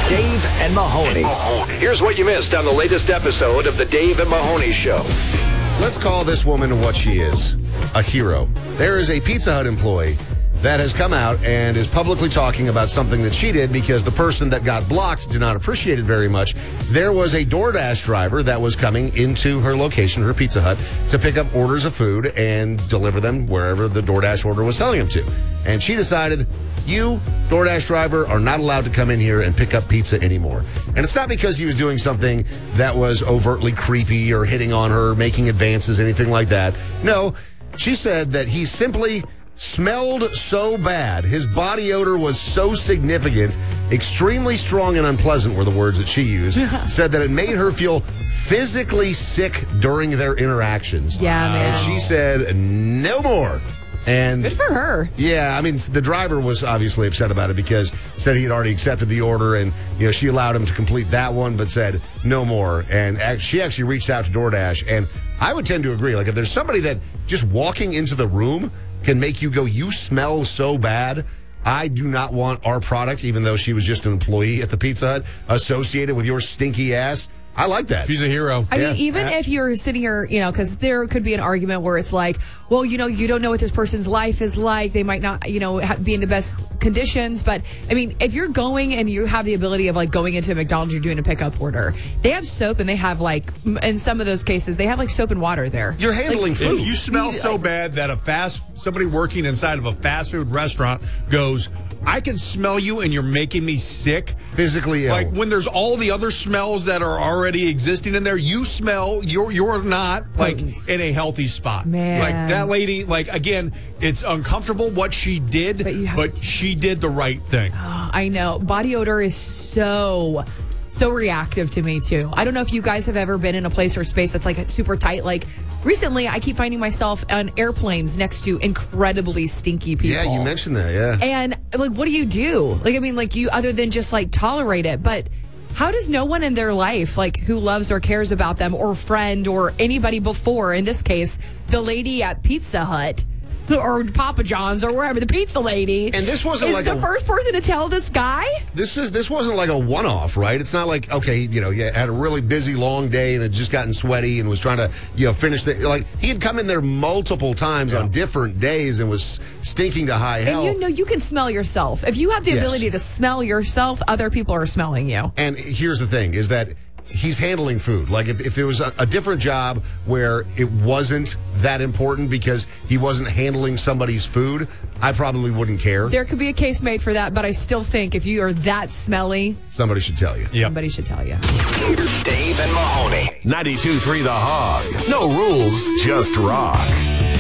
Dave and Mahoney. Here's what you missed on the latest episode of the Dave and Mahoney Show. Let's call this woman what she is, a hero. There is a Pizza Hut employee that has come out and is publicly talking about something that she did because the person that got blocked did not appreciate it very much. There was a DoorDash driver that was coming into her location, her Pizza Hut, to pick up orders of food and deliver them wherever the DoorDash order was selling them to. And she decided, you, DoorDash driver, are not allowed to come in here and pick up pizza anymore. And it's not because he was doing something that was overtly creepy or hitting on her, making advances, anything like that. No, she said that he simply smelled so bad. His body odor was so significant, extremely strong and unpleasant were the words that she used. Said that it made her feel physically sick during their interactions. Yeah, man. And she said, no more. And good for her. Yeah, I mean, the driver was obviously upset about it because said he had already accepted the order, and she allowed him to complete that one, but said no more. And she actually reached out to DoorDash, and I would tend to agree. Like, if there's somebody that just walking into the room can make you go, you smell so bad, I do not want our product, even though she was just an employee at the Pizza Hut, associated with your stinky ass. I like that. She's a hero. I mean, even if you're sitting here, because there could be an argument where it's like, well, you don't know what this person's life is like. They might not, be in the best conditions. But, I mean, if you're going and you have the ability of, like, going into a McDonald's, you're doing a pickup order, they have soap and they have, like, in some of those cases, they have, like, soap and water there. You're handling food. If you smell so bad that somebody working inside of a fast food restaurant goes, I can smell you and you're making me sick. Physically ill. Like when there's all the other smells that are already existing in there, you smell, you're not like in a healthy spot. Man. Like that lady, like again, it's uncomfortable what she did, but she did the right thing. I know. Body odor is so reactive to me too. I don't know if you guys have ever been in a place or space that's like super tight. Like recently, I keep finding myself on airplanes next to incredibly stinky people. Yeah, you mentioned that, yeah. And like, what do you do? Like, I mean, like you, other than just like tolerate it, but how does no one in their life, like who loves or cares about them or friend or anybody before, in this case, the lady at Pizza Hut, or Papa John's or wherever, the pizza lady. And this wasn't is like the first person to tell this guy? This wasn't like a one-off, right? It's not like, okay, you had a really busy, long day and had just gotten sweaty and was trying to, finish the, like, he had come in there multiple times on different days and was stinking to high hell. And you can smell yourself. If you have the ability to smell yourself, other people are smelling you. And here's the thing, is that he's handling food. Like, if it was a different job where it wasn't that important because he wasn't handling somebody's food, I probably wouldn't care. There could be a case made for that, but I still think if you are that smelly, somebody should tell you. Somebody should tell you. Dave and Mahoney. 92.3 The Hog. No rules, just rock.